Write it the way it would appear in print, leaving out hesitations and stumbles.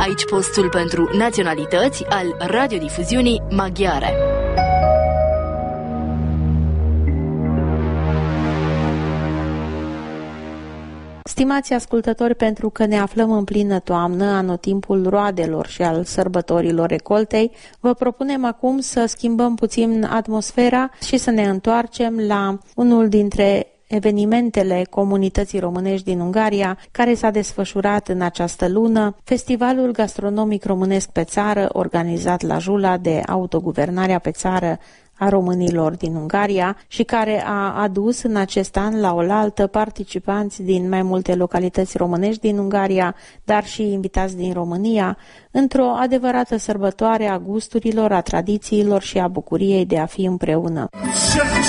Aici postul pentru naționalități al radiodifuziunii maghiare. Stimați ascultători, pentru că ne aflăm în plină toamnă, anotimpul roadelor și al sărbătorilor recoltei, vă propunem acum să schimbăm puțin atmosfera și să ne întoarcem la unul dintre evenimentele comunității românești din Ungaria, care s-a desfășurat în această lună, Festivalul Gastronomic Românesc pe Țară, organizat la Jula de Autoguvernarea pe Țară a românilor din Ungaria și care a adus în acest an la oaltă participanți din mai multe localități românești din Ungaria, dar și invitați din România, într-o adevărată sărbătoare a gusturilor, a tradițiilor și a bucuriei de a fi împreună.